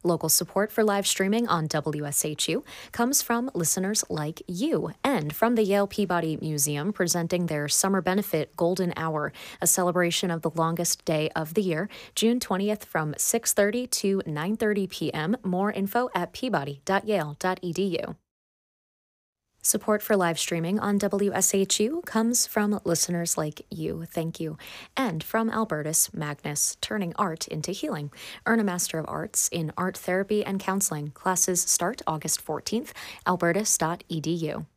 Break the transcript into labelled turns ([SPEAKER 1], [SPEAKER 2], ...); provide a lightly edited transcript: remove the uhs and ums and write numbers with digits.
[SPEAKER 1] Local support for live streaming on WSHU comes from listeners like you and from the Yale Peabody Museum presenting their Summer Benefit Golden Hour, a celebration of the longest day of the year, June 20th from 6:30 to 9:30 p.m. More info at peabody.yale.edu. Support for live streaming on WSHU comes from listeners like you, thank you, and from Albertus Magnus, turning art into healing. Earn a Master of Arts in Art Therapy and Counseling. Classes start August 14th, albertus.edu.